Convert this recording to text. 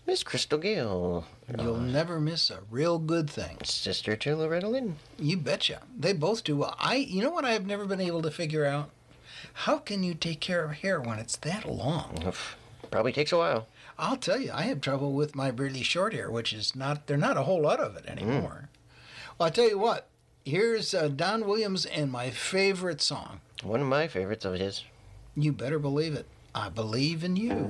Miss Crystal Gale. You'll never miss a real good thing. Sister to Loretta Lynn. You betcha. They both do well. You know what I have never been able to figure out? How can you take care of hair when it's that long? Probably takes a while. I'll tell you, I have trouble with my really short hair, which is there's not a whole lot of it anymore. Well, I'll tell you what, here's Don Williams and my favorite song. One of my favorites of his. You better believe it. I believe in you.